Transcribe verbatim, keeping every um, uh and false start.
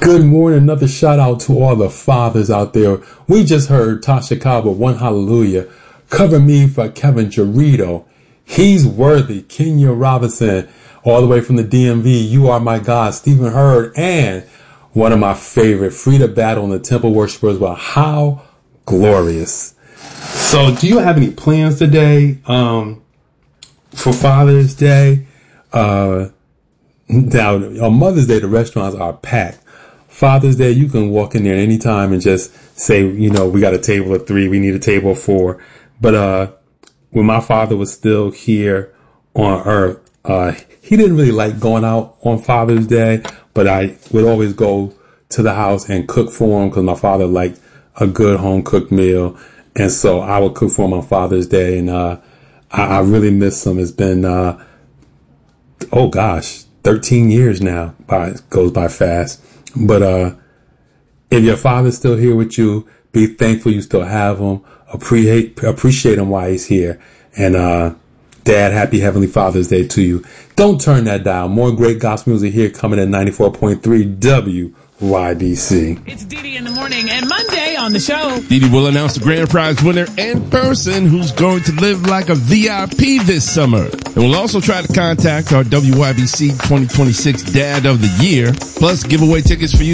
Good morning. Another shout out to all the fathers out there. We just heard Tasha Cobb with One Hallelujah. Cover Me for Kevin Jarrito. He's Worthy. Kenya Robinson, all the way from the D M V. You Are My God. Stephen Hurd. And one of my favorite, Frida Battle and the Temple Worshippers. Well, How Glorious. So do you have any plans today um, for Father's Day? Uh, now, on Mother's Day, the restaurants are packed. Father's Day, you can walk in there anytime and just say, you know, we got a table of three, we need a table of four. But uh, when my father was still here on earth, uh, he didn't really like going out on Father's Day, but I would always go to the house and cook for him because my father liked a good home cooked meal. And so I would cook for him on Father's Day. And uh, I, I really miss him. It's been, uh, oh gosh, thirteen years now. By, goes by fast. But uh, if your father's still here with you, be thankful you still have him. Appreciate appreciate him while he's here. And uh, Dad, happy Heavenly Father's Day to you. Don't turn that down. More great gospel music here coming at ninety-four point three W Y B C. It's Didi in the morning and Monday on the show. Didi will announce the grand prize winner in person who's going to live like a V I P this summer. And we'll also try to contact our W Y B C twenty twenty-six Dad of the Year, plus give away tickets for you